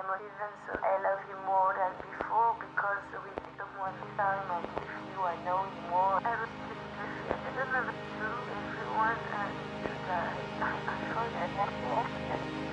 even so, I love you more than before because with someone time and with you I know you more. I don't know.